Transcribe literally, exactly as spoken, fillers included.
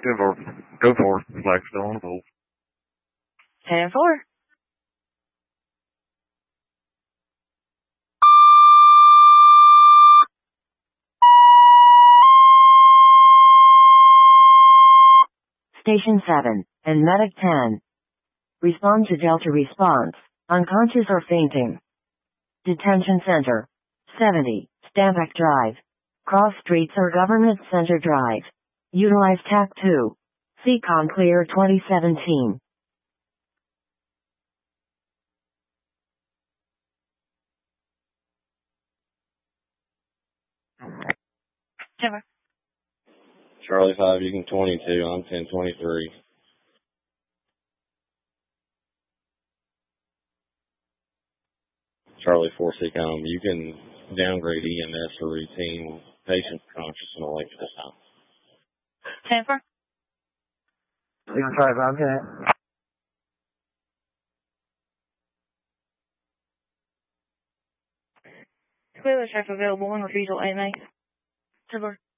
Go for it. Go for it. Flag still on the pole. ten four. Station seven, and Medic ten. Respond to Delta response, unconscious or fainting. Detention Center. seventy, Stampak Drive. Cross Streets or Government Center Drive. Utilize T A C two. C COM Clear twenty seventeen. Never. Charlie five, you can twenty-two, I'm ten twenty-three. Charlie four, C COM, you can downgrade E M S to routine, patient conscious and awake at this time. ten four. You can try five, okay. Clear chef available on refusal A M A. ten four.